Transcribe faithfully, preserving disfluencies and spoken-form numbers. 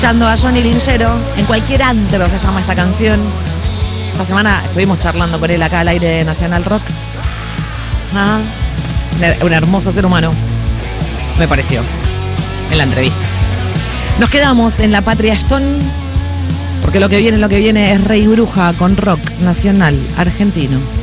Escuchando a Johnny Lingero, en cualquier antro se llama esta canción. Esta semana estuvimos charlando con él acá al aire de Nacional Rock. Ah, un hermoso ser humano, me pareció, en la entrevista. Nos quedamos en la Patria Stone, porque lo que viene, lo que viene es Rey Bruja con rock nacional argentino.